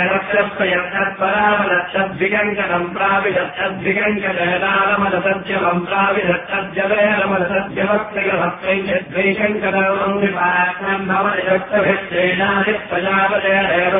यत्तत्परामलक्षद्विकङ्कणम् प्राविशत्यद्विकङ्कणेनारमलसत्यमम् प्राविशत्यद्जलेरमलसत्यभक्तिकभक्तैः द्वैकङ्कणम् विपाकम् भवति भक्तभिश्रेणादिप्रजापतेरेव